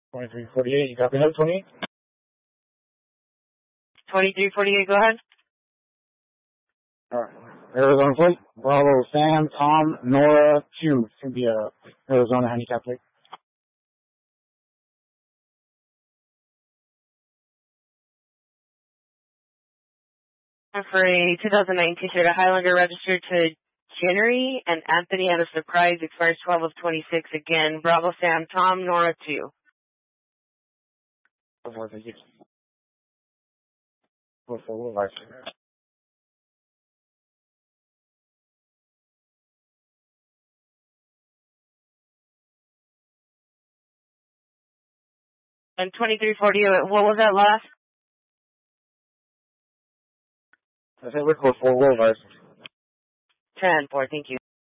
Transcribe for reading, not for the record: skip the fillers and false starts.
2348, you copy that, 28? 2348, go ahead. Alright. Arizona plate. Bravo, Sam, Tom, Nora, 2. It's going to be a Arizona handicap plate. For a 2019 Toyota Highlander registered to January and Anthony at a surprise, expires 12 of 26 again. Bravo, Sam, Tom, Nora, 2. Before they get before we'll And 2348, what was that last? I said look for 4 wheel license. 10-4, thank you.